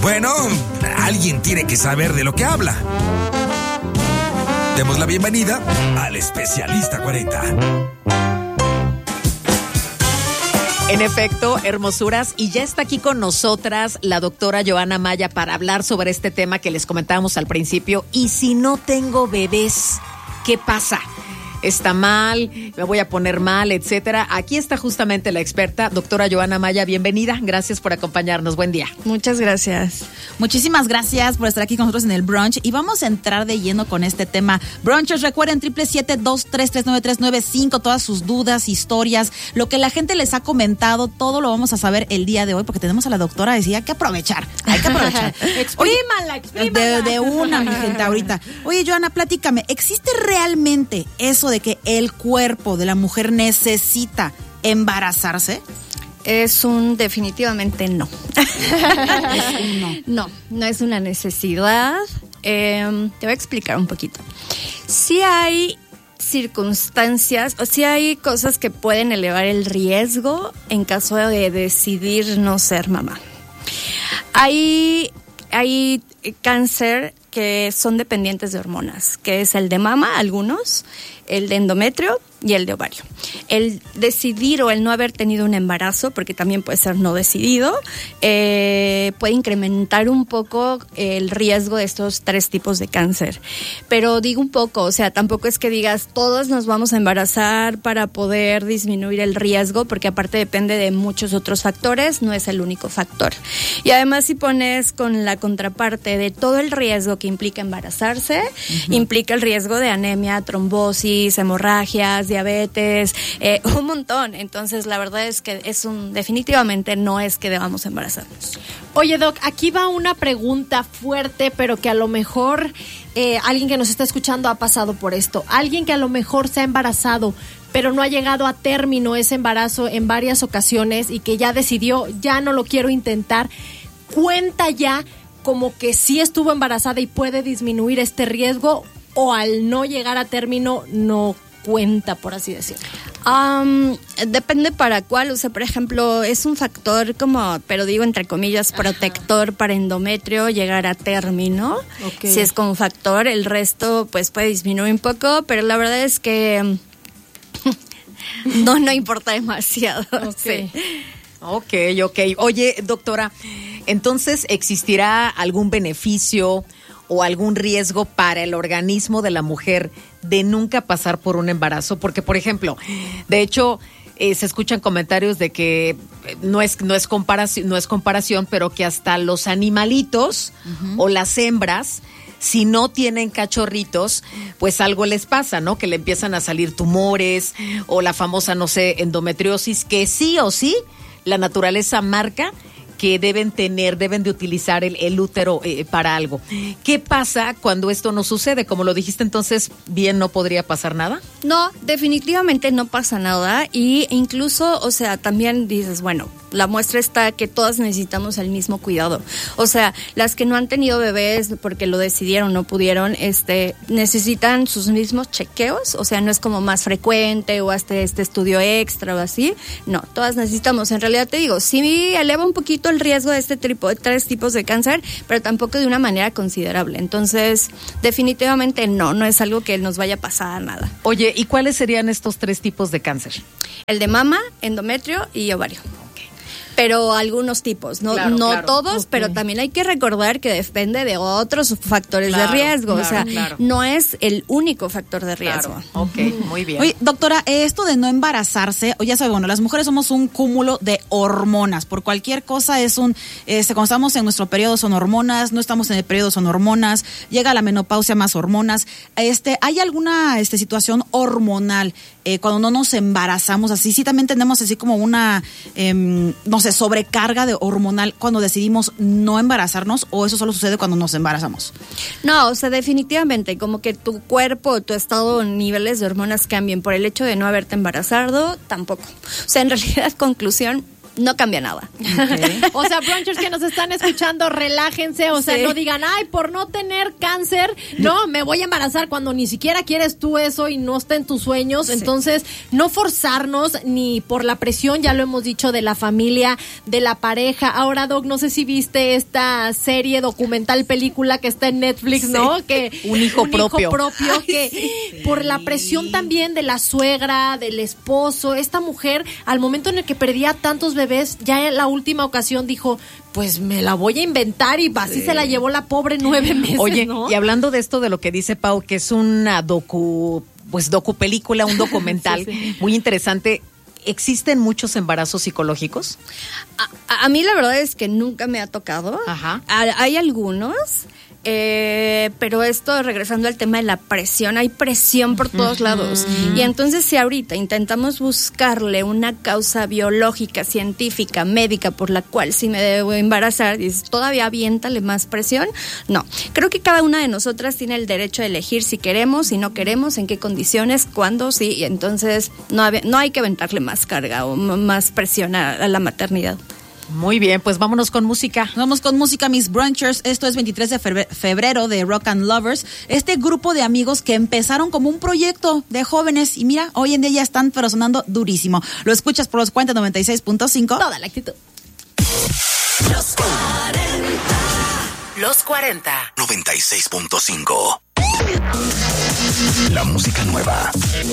Bueno, alguien tiene que saber de lo que habla. Demos la bienvenida al especialista 40. En efecto, hermosuras, y ya está aquí con nosotras la doctora Johanna Maya para hablar sobre este tema que les comentábamos al principio. Y si no tengo bebés, ¿qué pasa? ¿Está mal? ¿Me voy a poner mal? Etcétera. Aquí está justamente la experta, doctora Johanna Maya. Bienvenida. Gracias por acompañarnos. Buen día. Muchas gracias. Muchísimas gracias por estar aquí con nosotros en el brunch. Y vamos a entrar de lleno con este tema. Brunchers, recuerden 777-233-9395. Todas sus dudas, historias, lo que la gente les ha comentado, todo lo vamos a saber el día de hoy, porque tenemos a la doctora. Decía, hay que aprovechar. Hay que aprovechar. Exprímala. De una, mi gente, ahorita. Oye, Johanna, platícame. ¿Existe realmente eso de que el cuerpo de la mujer necesita embarazarse? Definitivamente no. No es una necesidad. Te voy a explicar un poquito. Sí hay circunstancias, o sí hay cosas que pueden elevar el riesgo en caso de decidir no ser mamá. Hay cáncer que son dependientes de hormonas, que es el de mama, algunos, el de endometrio y el de ovario. El decidir o el no haber tenido un embarazo, porque también puede ser no decidido, puede incrementar un poco el riesgo de estos 3 tipos de cáncer. Pero digo un poco, o sea, tampoco es que digas todos nos vamos a embarazar para poder disminuir el riesgo, porque aparte depende de muchos otros factores, no es el único factor. Y además si pones con la contraparte de todo el riesgo que implica embarazarse, implica el riesgo de anemia, trombosis, hemorragias, diabetes, un montón. Entonces la verdad es que definitivamente no es que debamos embarazarnos. Oye, Doc, aquí va una pregunta fuerte, pero que a lo mejor alguien que nos está escuchando ha pasado por esto. Alguien que a lo mejor se ha embarazado, pero no ha llegado a término ese embarazo en varias ocasiones y que ya decidió, ya no lo quiero intentar, ¿cuenta ya como que sí estuvo embarazada y puede disminuir este riesgo, o al no llegar a término no cuenta, por así decirlo? Depende para cuál. O sea, por ejemplo, es un factor como, pero digo entre comillas, protector para endometrio llegar a término. Okay. Si es como factor, el resto pues puede disminuir un poco, pero la verdad es que no importa demasiado. Okay. Sí. Ok. Oye, doctora, entonces, ¿existirá algún beneficio o algún riesgo para el organismo de la mujer de nunca pasar por un embarazo? Porque, por ejemplo, de hecho, se escuchan comentarios de que no es comparación, pero que hasta los animalitos o las hembras, si no tienen cachorritos, pues algo les pasa, ¿no? Que le empiezan a salir tumores o la famosa, no sé, endometriosis, que sí o sí la naturaleza marca que deben de utilizar el útero para algo. ¿Qué pasa cuando esto no sucede? Como lo dijiste, entonces, ¿bien no podría pasar nada? No, definitivamente no pasa nada, y incluso, o sea, también dices, bueno, la muestra está que todas necesitamos el mismo cuidado. O sea, las que no han tenido bebés porque lo decidieron, no pudieron, necesitan sus mismos chequeos. O sea, no es como más frecuente o hasta este estudio extra o así. No, todas necesitamos. En realidad te digo, sí eleva un poquito el riesgo de este tipo de 3 tipos de cáncer, pero tampoco de una manera considerable. Entonces, definitivamente no es algo que nos vaya a pasar nada. Oye, ¿y cuáles serían estos 3 tipos de cáncer? El de mama, endometrio y ovario. Pero algunos tipos, no todos, okay. Pero también hay que recordar que depende de otros factores de riesgo, o sea, no es el único factor de riesgo. Ok, muy bien. Oye, doctora, esto de no embarazarse, ya sabe, bueno, las mujeres somos un cúmulo de hormonas, por cualquier cosa es cuando estamos en nuestro periodo son hormonas, no estamos en el periodo son hormonas, llega la menopausia más hormonas, ¿hay alguna situación hormonal cuando no nos embarazamos así? Sí, también tenemos así como una, sobrecarga de hormonal cuando decidimos no embarazarnos, o eso solo sucede cuando nos embarazamos. No, o sea, definitivamente, como que tu cuerpo, tu estado, niveles de hormonas cambien por el hecho de no haberte embarazado, tampoco. O sea, en realidad, conclusión, no cambia nada. Okay. O sea, brunchers que nos están escuchando, relájense, o sea, Sí. no digan, ay, por no tener cáncer, no, me voy a embarazar cuando ni siquiera quieres tú eso y no está en tus sueños. Sí. Entonces, no forzarnos ni por la presión, ya lo hemos dicho, de la familia, de la pareja. Ahora, Doc, no sé si viste esta serie documental, película que está en Netflix, ¿no? Que Un hijo propio. Que por la presión también de la suegra, del esposo, esta mujer, al momento en el que perdía tantos bebés, ya en la última ocasión dijo, pues me la voy a inventar, y así se la llevó la pobre 9 meses, Oye, ¿no? y hablando de esto de lo que dice Pau, que es una docupelícula, un documental Sí. muy interesante. ¿Existen muchos embarazos psicológicos? A mí la verdad es que nunca me ha tocado. Ajá. Hay algunos, pero esto, regresando al tema de la presión, hay presión por todos lados. Y entonces, si ahorita intentamos buscarle una causa biológica, científica, médica, por la cual si me debo embarazar, dices, ¿todavía aviéntale más presión? No. Creo que cada una de nosotras tiene el derecho de elegir si queremos, si no queremos, en qué condiciones, cuándo, sí. Y entonces, no hay que aventarle más carga o más presión a la maternidad. Muy bien, pues vámonos con música. Vamos con música, mis brunchers. Esto es 23 de febrero de Rock and Lovers. Este grupo de amigos que empezaron como un proyecto de jóvenes y mira, hoy en día ya están pero sonando durísimo. Lo escuchas por los 96.5. Toda la actitud. Los 40. 96.5. La música nueva